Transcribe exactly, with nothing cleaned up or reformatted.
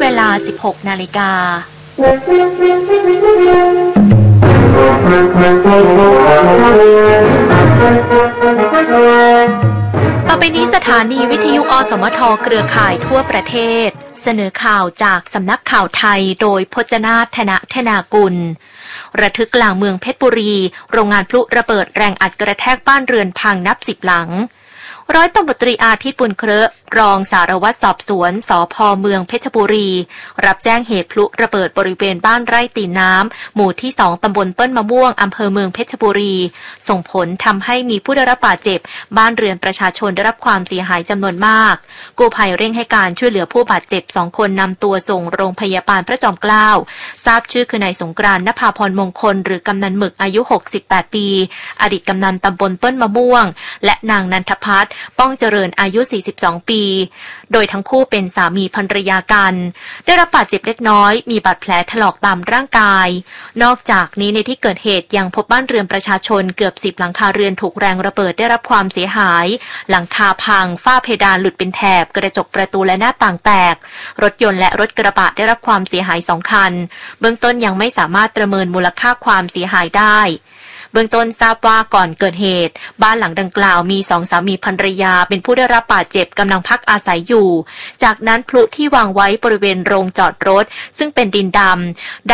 วลา สิบหกนาฬิกาต่อไปนี้สถานีวิทยุอสมทเครือข่ายทั่วประเทศเสนอข่าวจากสำนักข่าวไทยโดยพจนาถ ธนธนากุลระทึกกลางเมืองเพชรบุรีโรงงานพลุระเบิดแรงอัดกระแทกบ้านเรือนพังนับสิบหลังร้อยตำรวจตรีอาทิตย์บุญเคราะห์รองสารวัตรสอบสวนสภ.เมืองเพชรบุรีรับแจ้งเหตุพลุระเบิดบริเวณบ้านไร่ตีน้ำหมู่ที่สองตำบลต้นมะม่วงอำเภอเมืองเพชรบุรีส่งผลทำให้มีผู้ได้รับบาดเจ็บบ้านเรือนประชาชนได้รับความเสียหายจำนวนมากกู้ภัยเร่งให้การช่วยเหลือผู้บาดเจ็บสองคนนำตัวส่งโรงพยาบาลพระจอมเกล้าทราบชื่อคือนายสงกรานต์ ณภาพรมงคลหรือกำนันหมึกอายุหกสิบแปดปีอดีตกำนันตำบลต้นมะม่วงและนางนันทภัทรป้องเจริญอายุสี่สิบสองปีโดยทั้งคู่เป็นสามีภรรยากันได้รับบาดเจ็บเล็กน้อยมีบาดแผลถลอกตามร่างกายนอกจากนี้ในที่เกิดเหตุยังพบบ้านเรือนประชาชนเกือบสิบหลังคาเรือนถูกแรงระเบิดได้รับความเสียหายหลังคาพังฝ้าเพดานหลุดเป็นแถบกระจกประตูและหน้าต่างแตกรถยนต์และรถกระบะได้รับความเสียหายสองคันเบื้องต้นยังไม่สามารถประเมินมูลค่าความเสียหายได้เบื้องต้นทราบว่าก่อนเกิดเหตุบ้านหลังดังกล่าวมีสองสามีภรรยาเป็นผู้ได้รับบาดเจ็บกำลังพักอาศัยอยู่จากนั้นพลุที่วางไว้บริเวณโรงจอดรถซึ่งเป็นดินดำได้